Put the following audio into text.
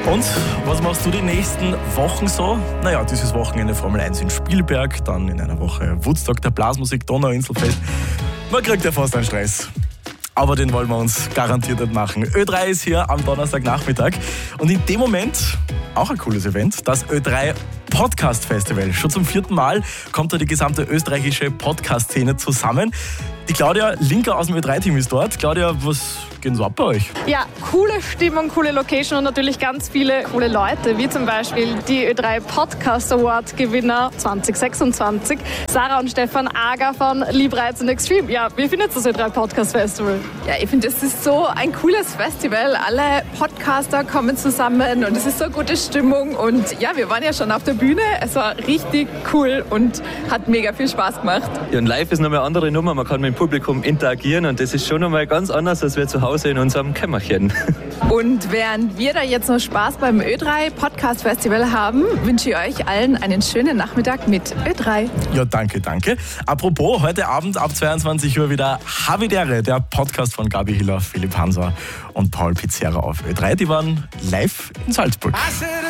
Und was machst du die nächsten Wochen so? Naja, dieses Wochenende Formel 1 in Spielberg, dann in einer Woche Woodstock, der Blasmusik, Donauinselfest. Man kriegt ja fast einen Stress. Aber den wollen wir uns garantiert nicht machen. Ö3 ist hier am Donnerstagnachmittag und in dem Moment auch ein cooles Event, das Ö3 Podcast Festival. Schon zum 4. Mal kommt da die gesamte österreichische Podcast-Szene zusammen. Die Claudia Linker aus dem Ö3-Team ist dort. Claudia, was geht so ab bei euch? Ja, coole Stimmung, coole Location und natürlich ganz viele coole Leute, wie zum Beispiel die Ö3 Podcast Award Gewinner 2026, Sarah und Stefan Ager von Liebe, Reiz und Extreme. Ja, wie findet das Ö3 Podcast Festival? Ja, ich finde, es ist so ein cooles Festival. Alle Podcaster kommen zusammen und es ist so eine gute Stimmung. Und ja, wir waren ja schon auf der Bühne. Es war richtig cool und hat mega viel Spaß gemacht. Ja, und live ist nochmal eine andere Nummer. Man kann mit dem Publikum interagieren und das ist schon nochmal ganz anders, als wir zu Hause in unserem Kämmerchen. Und während wir da jetzt noch Spaß beim Ö3 Podcast Festival haben, wünsche ich euch allen einen schönen Nachmittag mit Ö3. Ja, danke. Apropos, heute Abend ab 22 Uhr wieder Havidere, der Podcast von Gabi Hiller, Philipp Hanser und Paul Pizzerra auf Ö3. Die waren live in Salzburg.